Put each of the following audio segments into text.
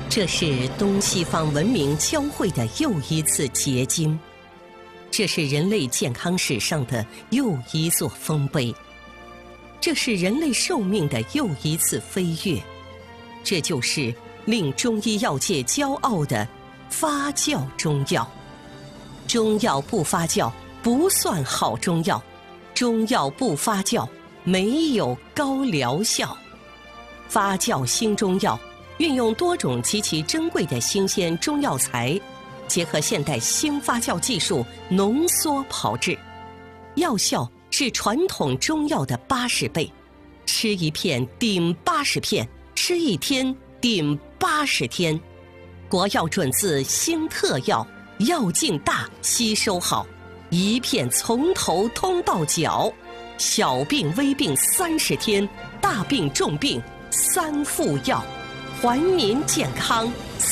这是东西方文明交汇的又一次结晶，这是人类健康史上的又一座丰碑，这是人类寿命的又一次飞跃，这就是令中医药界骄傲的发酵中药。中药不发酵不算好中药，中药不发酵没有高疗效。发酵新中药运用多种极其珍贵的新鲜中药材，结合现代新发酵技术浓缩炮制，药效是传统中药的80倍，吃一片顶80片，吃一天顶80天。国药准字新特药，药劲大，吸收好，一片从头通到脚，小病微病30天，大病重病3副药，还您健康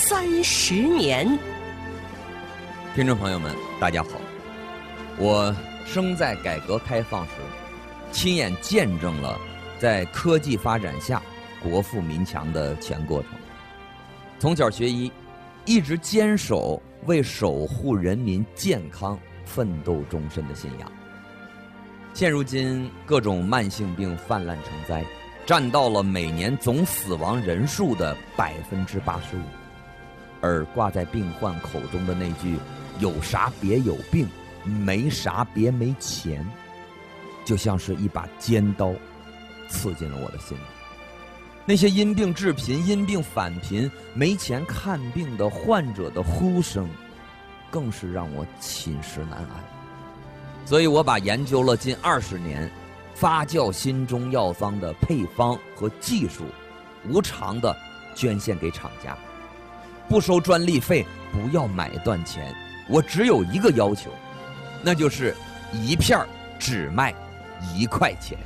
30年。 听众朋友们，大家好，我生在改革开放时，亲眼见证了在科技发展下国富民强的全过程。从小学医，一直坚守为守护人民健康奋斗终身的信仰。现如今各种慢性病泛滥成灾，占到了每年总死亡人数的85%，而挂在病患口中的那句“有啥别有病，没啥别没钱”，就像是一把尖刀，刺进了我的心里。那些因病致贫、因病返贫、没钱看病的患者的呼声，更是让我寝食难安。所以我把研究了近20年发酵新中药方的配方和技术，无偿的捐献给厂家，不收专利费，不要买断钱。我只有一个要求，那就是一片只卖1块钱。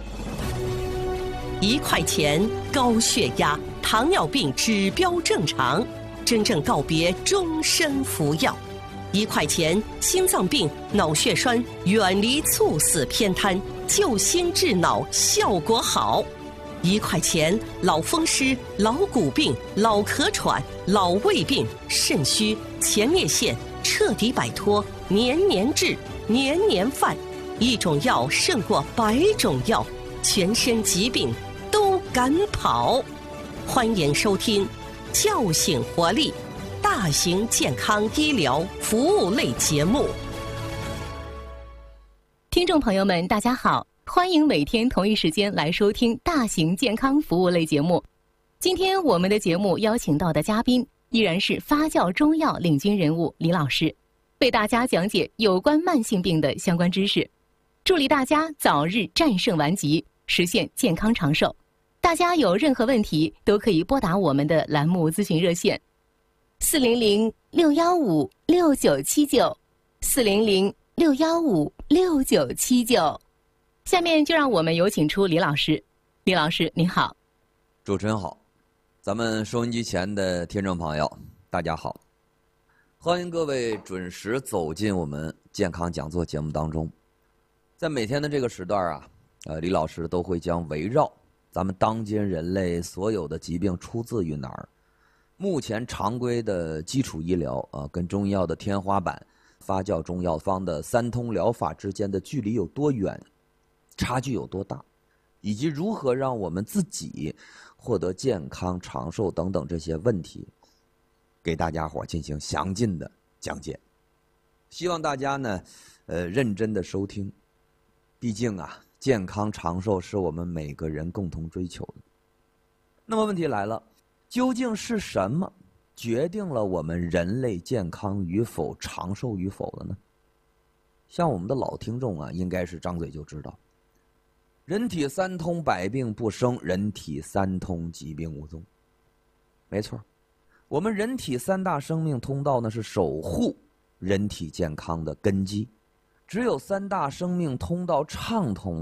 1块钱，高血压、糖尿病指标正常，真正告别终身服药。1块钱，心脏病、脑血栓远离猝死偏瘫，救心治脑效果好。1块钱，老风湿、老骨病、老咳喘、老胃病、肾虚、前列腺彻底摆脱，年年治，年年犯。一种药胜过100种药，全身疾病都敢跑。欢迎收听叫醒活力大型健康医疗服务类节目。 听众朋友们大家好，欢迎每天同一时间来收听大型健康服务类节目。今天我们的节目邀请到的嘉宾依然是发酵中药领军人物李老师，为大家讲解有关慢性病的相关知识，助力大家早日战胜顽疾，实现健康长寿。大家有任何问题都可以拨打我们的栏目咨询热线400-615-6979 400-615-6979。下面就让我们有请出李老师。李老师您好。 主持人好，咱们收音机前的听众朋友大家好，欢迎各位准时走进我们健康讲座节目当中。在每天的这个时段啊，李老师都会将围绕咱们当今人类所有的疾病出自于哪儿，目前常规的基础医疗跟中医药的天花板发酵中药方的3通疗法之间的距离有多远，差距有多大，以及如何让我们自己获得健康长寿等等这些问题，给大家伙进行详尽的讲解。希望大家呢认真的收听，毕竟啊健康长寿是我们每个人共同追求的。那么问题来了，究竟是什么决定了我们人类健康与否、长寿与否的呢？像我们的老听众啊，应该是张嘴就知道，人体3通百病不生，人体3通疾病无踪。没错，我们人体3大生命通道呢是守护人体健康的根基，只有3大生命通道畅通，